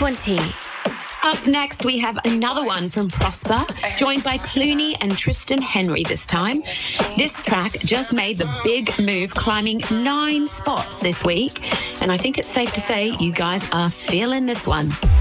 20. Up next, we have another one from Prosper, joined by Clooney and Tristan Henry this time. This track just made the big move, climbing 9 spots this week. And I think it's safe to say you guys are feeling this one.